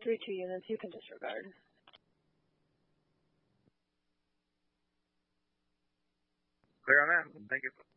3-2 units, you can disregard. Clear on that. Thank you.